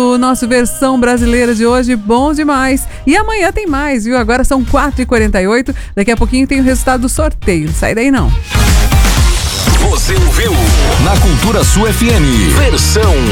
o nosso Versão Brasileira de hoje, bom demais. E amanhã tem mais, viu? Agora são 4h48, daqui a pouquinho tem o resultado do sorteio, não sai daí não. Você ouviu na Cultura Sul FM, Versão